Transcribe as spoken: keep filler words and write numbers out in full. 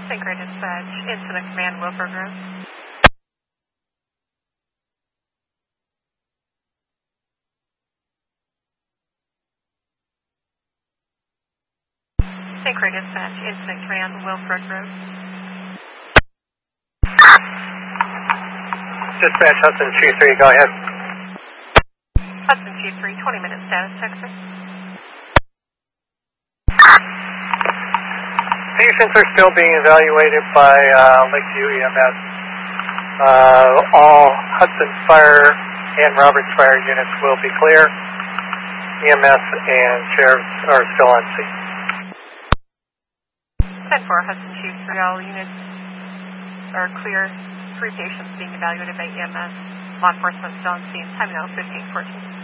Saint Croix Dispatch, Incident Command, Wilford Road. Saint Croix Dispatch, Incident Command, Wilford Road. Dispatch, Hudson Chief three, go ahead. Hudson Chief three, twenty minute status check, sir. Patients are still being evaluated by uh, Lakeview E M S. Uh, all Hudson Fire and Roberts Fire units will be clear. E M S and sheriffs are still on scene. ten four, Hudson Chief three, all units are clear. Three patients being evaluated by E M S. Law enforcement still on scene. Time now fifteen fourteen.